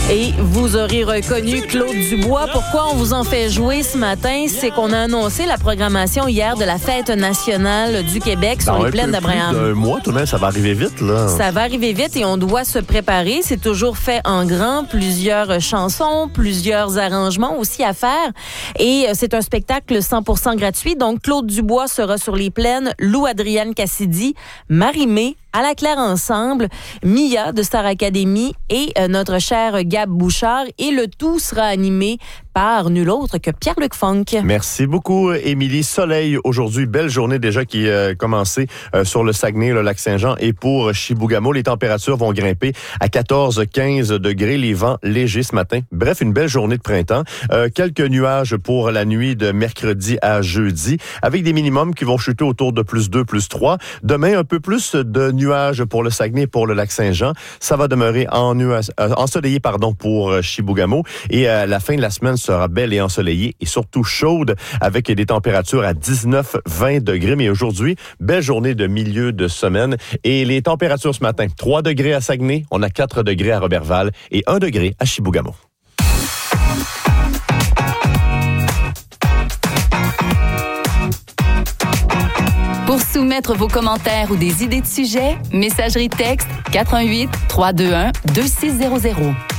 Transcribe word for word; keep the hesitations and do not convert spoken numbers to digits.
Et vous aurez reconnu Claude Dubois. Pourquoi on vous en fait jouer ce matin? C'est qu'on a annoncé la programmation hier de la Fête nationale du Québec sur Dans les plaines d'Abraham. Un mois, tout de même, ça va arriver vite, là. Ça va arriver vite et on doit se préparer. C'est toujours fait en grand. Plusieurs chansons, plusieurs arrangements aussi à faire. Et c'est un spectacle cent pour cent gratuit. Donc, Claude Dubois sera sur les plaines, Lou Adrienne Cassidy, Marie-Mé, À la Claire Ensemble, Mia de Star Academy et euh, notre cher Gab Bouchard. Et le tout sera animé par nul autre que Pierre-Luc Funk. Merci beaucoup, Émilie. Soleil aujourd'hui, belle journée déjà qui a euh, commencé euh, sur le Saguenay, le Lac-Saint-Jean et pour Chibougamau. Les températures vont grimper à quatorze à quinze degrés, les vents légers ce matin. Bref, une belle journée de printemps. Euh, quelques nuages pour la nuit de mercredi à jeudi, avec des minimums qui vont chuter autour de plus deux, plus trois. Demain, un peu plus de nuages pour le Saguenay et pour le Lac-Saint-Jean. Ça va demeurer en nuage, euh, ensoleillé pardon, pour Chibougamau. Et euh, la fin de la semaine sera belle et ensoleillée et surtout chaude avec des températures à dix-neuf à vingt degrés. Mais aujourd'hui, belle journée de milieu de semaine. Et les températures ce matin, trois degrés à Saguenay, on a quatre degrés à Roberval et un degré à Chibougamau. Pour soumettre vos commentaires ou des idées de sujets, messagerie texte quatre un huit, trois deux un, deux six zéro zéro.